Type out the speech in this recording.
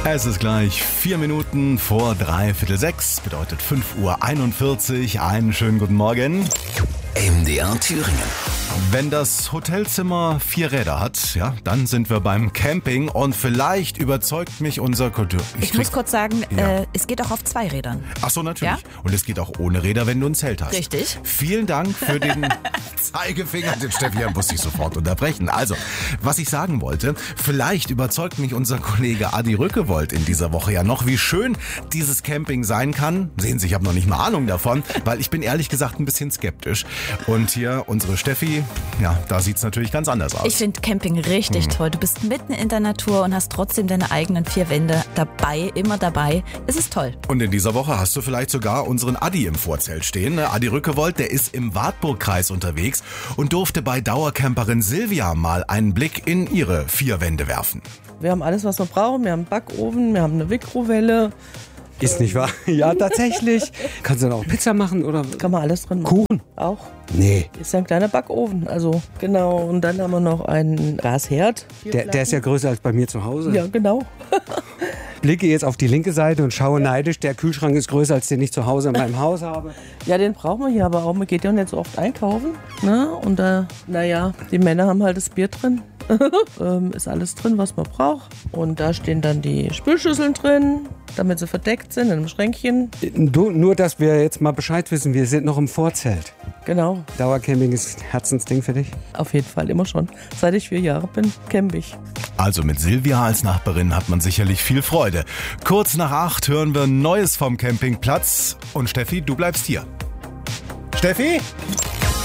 Es ist gleich 4 Minuten vor 5:45, bedeutet 5:41 Uhr. Einen schönen guten Morgen. MDR Thüringen. Wenn das Hotelzimmer 4 Räder hat, ja, dann sind wir beim Camping und vielleicht überzeugt mich unser Kultur. Ich muss kurz sagen, Ja. es geht auch auf 2 Rädern. Ach so, natürlich. Ja? Und es geht auch ohne Räder, wenn du ein Zelt hast. Richtig. Vielen Dank für den Zeigefinger. Den Steffi musste ich sofort unterbrechen. Also, was ich sagen wollte, vielleicht überzeugt mich unser Kollege Adi Rückewold in dieser Woche ja noch, wie schön dieses Camping sein kann. Sehen Sie, ich habe noch nicht mal Ahnung davon, weil ich bin ehrlich gesagt ein bisschen skeptisch. Und hier unsere Steffi, ja, da sieht's natürlich ganz anders aus. Ich finde Camping richtig toll. Du bist mitten in der Natur und hast trotzdem deine eigenen 4 Wände dabei, immer dabei. Es ist toll. Und in dieser Woche hast du vielleicht sogar unseren Adi im Vorzelt stehen. Adi Rückewold, der ist im Wartburgkreis unterwegs und durfte bei Dauercamperin Silvia mal einen Blick in ihre 4 Wände werfen. Wir haben alles, was wir brauchen. Wir haben einen Backofen, wir haben eine Mikrowelle. Ist nicht wahr? Ja, tatsächlich. Kannst du dann auch Pizza machen oder Kann man alles drin machen. Kuchen? Auch. Nee, Ist ja ein kleiner Backofen. Also genau. Und dann haben wir noch einen Gasherd. der ist ja größer als bei mir zu Hause. Ja, genau. Blicke jetzt auf die linke Seite und schaue neidisch, der Kühlschrank ist größer, als den ich zu Hause in meinem Haus habe. Ja, den brauchen wir hier aber auch. Man geht ja nicht so oft einkaufen. Ne? Und naja, die Männer haben halt das Bier drin. Ist alles drin, was man braucht. Und da stehen dann die Spülschüsseln drin, damit sie verdeckt sind in einem Schränkchen. Nur, dass wir jetzt mal Bescheid wissen, wir sind noch im Vorzelt. Genau, Dauercamping ist ein Herzensding für dich? auf jeden Fall immer schon. Seit ich 4 Jahre bin, camp ich. Also mit Silvia als Nachbarin hat man sicherlich viel Freude. Kurz nach 8 hören wir Neues vom Campingplatz. Und Steffi, du bleibst hier. Steffi?